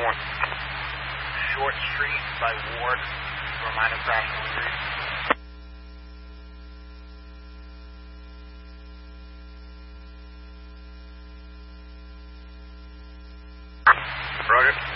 1. Short Street by Ward for a minor crash injury. Roger.